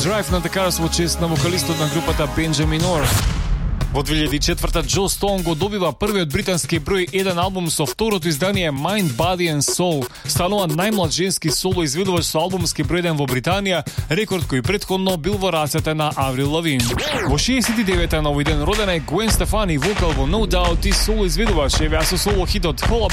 Drive на така во чест на вокалистот на групата Benjamin Orr. Во 2004-та Джо Стоун го добива првиот британски број 1 албум со второто издание Mind, Body and Soul. Станува најмлад женски соло изведувач со албумски број 1 во Британија, рекорд кој претходно бил во рацете на Аврил Лавин. Во 69-та на овој ден родена е Гвен Стефани, вокал во No Doubt и соло изведувач, евеа со соло хитот Fall